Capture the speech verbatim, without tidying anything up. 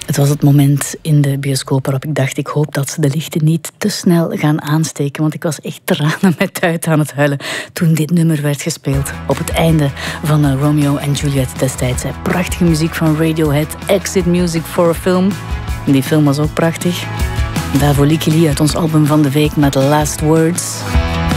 Het was het moment in de bioscoop waarop ik dacht, ik hoop dat ze de lichten niet te snel gaan aansteken, want ik was echt tranen met uit aan het huilen toen dit nummer werd gespeeld. Op het einde van uh, Romeo en Juliet destijds. Hè. Prachtige muziek van Radiohead, Exit Music for a Film. En die film was ook prachtig. Daarvoor Lieke Lee uit ons album van de week met Last Words.